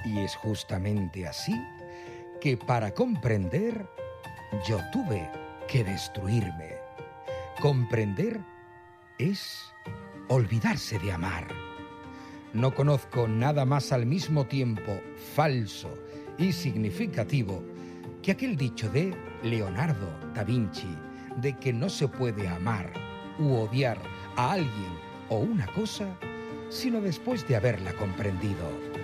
Y es justamente así que para comprender yo tuve que destruirme. Comprender es olvidarse de amar. No conozco nada más al mismo tiempo falso y significativo que aquel dicho de Leonardo da Vinci de que no se puede amar u odiar a alguien o una cosa sino después de haberla comprendido.